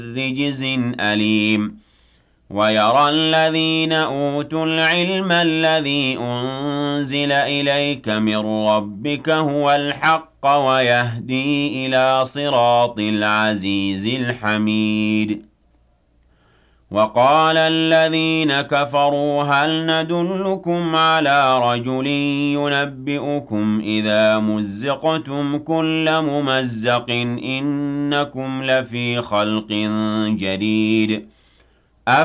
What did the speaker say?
رجز أليم ويرى الذين أوتوا العلم الذي أنزل إليك من ربك هو الحق ويهدي إلى صراط العزيز الحميد وقال الذين كفروا هل ندلكم على رجل ينبئكم إذا مزقتم كل ممزق إنكم لفي خلق جديد